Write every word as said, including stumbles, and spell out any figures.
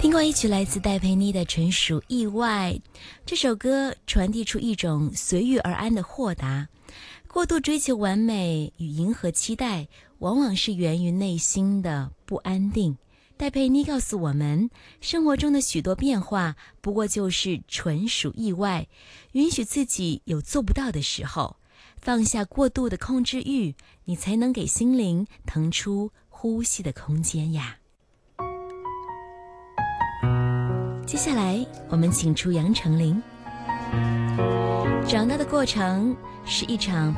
听过一曲来自戴佩妮的《纯属意外》，这首歌传递出一种随遇而安的豁达。过度追求完美与迎合期待，往往是源于内心的不安定。戴佩妮告诉我们，生活中的许多变化不过就是纯属意外，允许自己有做不到的时候，放下过度的控制欲，你才能给心灵腾出呼吸的空间呀。接下来我们请出杨丞琳。长大的过程是一场